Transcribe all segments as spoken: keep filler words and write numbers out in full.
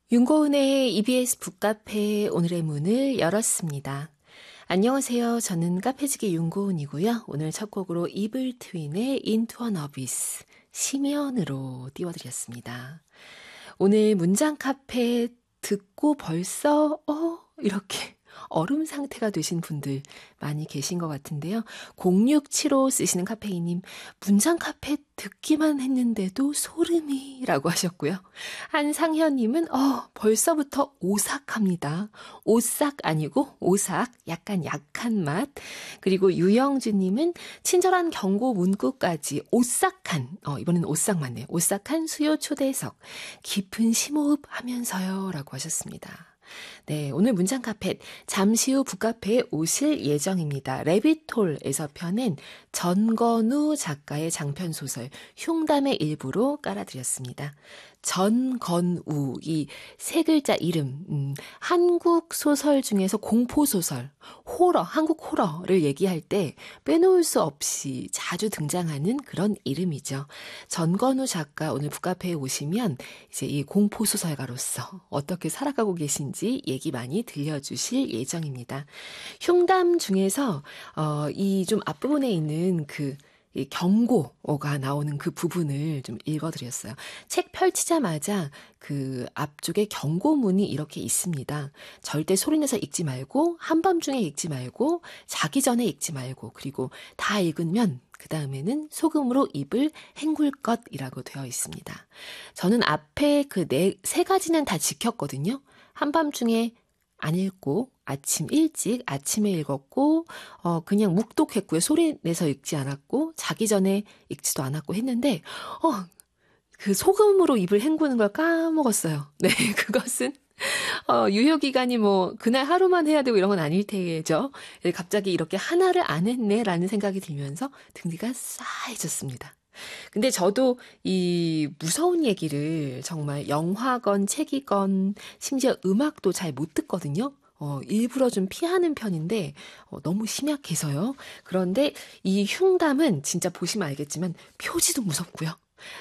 윤고은의 이비에스 북카페 오늘의 문을 열었습니다. 안녕하세요. 저는 카페지기 윤고은이고요. 오늘 첫 곡으로 이블 트윈의 Into an Abyss, 심연으로 띄워드렸습니다. 오늘 문장 카페 듣고 벌써 어 이렇게 얼음 상태가 되신 분들 많이 계신 것 같은데요. 공육칠오 쓰시는 카페이님, 문장 카페 듣기만 했는데도 소름이 라고 하셨고요. 한상현님은 어 벌써부터 오싹합니다. 오싹 아니고 오삭, 약간 약한 맛. 그리고 유영주님은 친절한 경고 문구까지 오싹한, 어 이번엔 오싹 맞네요. 오싹한 수요 초대석, 깊은 심호흡 하면서요 라고 하셨습니다. 네, 오늘 문장 카펫 잠시 후 북카페에 오실 예정입니다. 레빗홀에서 펴낸 전건우 작가의 장편 소설 흉담의 일부로 깔아드렸습니다. 전건우, 이 세 글자 이름, 음, 한국 소설 중에서 공포소설, 호러, 한국 호러를 얘기할 때 빼놓을 수 없이 자주 등장하는 그런 이름이죠. 전건우 작가 오늘 북카페에 오시면 이제 이 공포소설가로서 어떻게 살아가고 계신지 얘기 많이 들려주실 예정입니다. 흉담 중에서 어, 이 좀 앞부분에 있는 그 이 경고가 나오는 그 부분을 좀 읽어드렸어요. 책 펼치자마자 그 앞쪽에 경고문이 이렇게 있습니다. 절대 소리내서 읽지 말고, 한밤중에 읽지 말고, 자기 전에 읽지 말고, 그리고 다 읽으면 그 다음에는 소금으로 입을 헹굴 것이라고 되어 있습니다. 저는 앞에 그 네, 세 가지는 다 지켰거든요. 한밤중에 안 읽고 아침 일찍 아침에 읽었고 어 그냥 묵독했고요. 소리 내서 읽지 않았고 자기 전에 읽지도 않았고 했는데 어 그 소금으로 입을 헹구는 걸 까먹었어요. 네, 그것은 어 유효 기간이 뭐 그날 하루만 해야 되고 이런 건 아닐 테죠. 갑자기 이렇게 하나를 안 했네라는 생각이 들면서 등 뒤가 싸해졌습니다. 근데 저도 이 무서운 얘기를 정말 영화건 책이건 심지어 음악도 잘 못 듣거든요. 어, 일부러 좀 피하는 편인데 어, 너무 심약해서요. 그런데 이 흉담은 진짜 보시면 알겠지만 표지도 무섭고요.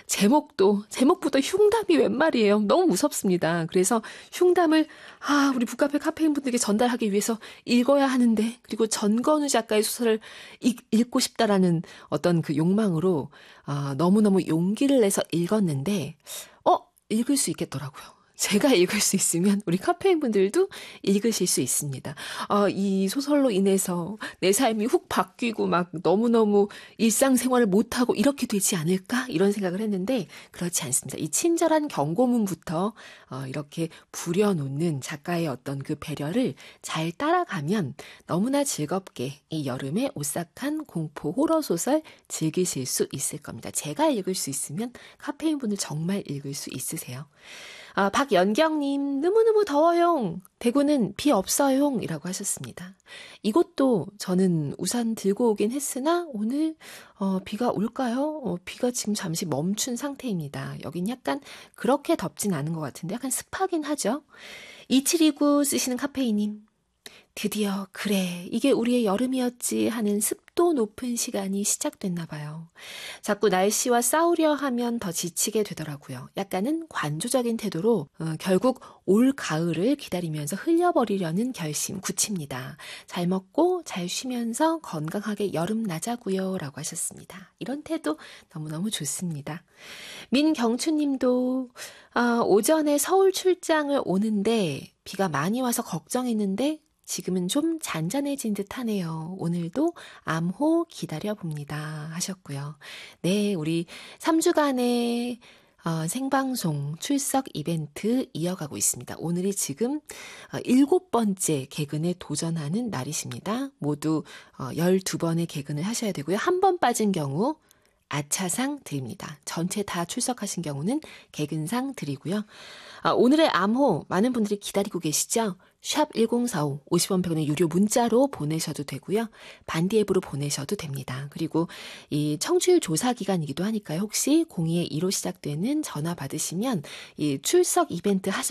제목도, 제목부터 흉담이 웬 말이에요. 너무 무섭습니다. 그래서 흉담을, 아, 우리 북카페 카페인 분들께 전달하기 위해서 읽어야 하는데, 그리고 전건우 작가의 소설을 읽, 읽고 싶다라는 어떤 그 욕망으로, 아, 너무너무 용기를 내서 읽었는데, 어, 읽을 수 있겠더라고요. 제가 읽을 수 있으면 우리 카페인 분들도 읽으실 수 있습니다. 아, 이 소설로 인해서 내 삶이 훅 바뀌고 막 너무너무 일상생활을 못하고 이렇게 되지 않을까? 이런 생각을 했는데 그렇지 않습니다. 이 친절한 경고문부터 어, 이렇게 부려놓는 작가의 어떤 그 배려를 잘 따라가면 너무나 즐겁게 이 여름의 오싹한 공포 호러 소설 즐기실 수 있을 겁니다. 제가 읽을 수 있으면 카페인 분들 정말 읽을 수 있으세요. 아, 박연경님, 너무너무 더워요. 대구는 비 없어요. 이라고 하셨습니다. 이곳도 저는 우산 들고 오긴 했으나 오늘 어, 비가 올까요? 어, 비가 지금 잠시 멈춘 상태입니다. 여긴 약간 그렇게 덥진 않은 것 같은데 약간 습하긴 하죠. 이칠이구 쓰시는 카페이님. 드디어 그래 이게 우리의 여름이었지 하는 습도 높은 시간이 시작됐나 봐요. 자꾸 날씨와 싸우려 하면 더 지치게 되더라고요. 약간은 관조적인 태도로 어, 결국 올 가을을 기다리면서 흘려버리려는 결심 굳힙니다. 잘 먹고 잘 쉬면서 건강하게 여름 나자고요 라고 하셨습니다. 이런 태도 너무너무 좋습니다. 민경추님도 아, 오전에 서울 출장을 오는데 비가 많이 와서 걱정했는데 지금은 좀 잔잔해진 듯 하네요. 오늘도 암호 기다려봅니다. 하셨고요. 네, 우리 삼 주간의 어, 생방송 출석 이벤트 이어가고 있습니다. 오늘이 지금 어, 일곱 번째 개근에 도전하는 날이십니다. 모두 어, 열두 번의 개근을 하셔야 되고요. 한 번 빠진 경우 아차상 드립니다. 전체 다 출석하신 경우는 개근상 드리고요. 아, 오늘의 암호 많은 분들이 기다리고 계시죠? 샵 일공사오 오십 원 백 원의 유료 문자로 보내셔도 되고요. 반디 앱으로 보내셔도 됩니다. 그리고 이 청취율 조사 기간이기도 하니까요. 혹시 공이의 이로 시작되는 전화 받으시면 이 출석 이벤트 하셔